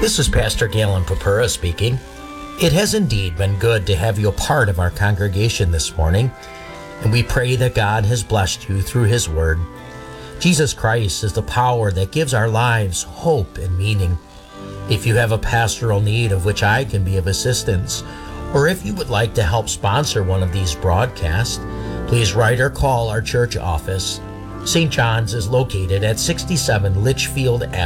This is Pastor Galen Papura speaking. It has indeed been good to have you a part of our congregation this morning, and we pray that God has blessed you through His Word. Jesus Christ is the power that gives our lives hope and meaning. If you have a pastoral need of which I can be of assistance, or if you would like to help sponsor one of these broadcasts, please write or call our church office. St. John's is located at 67 Litchfield Avenue.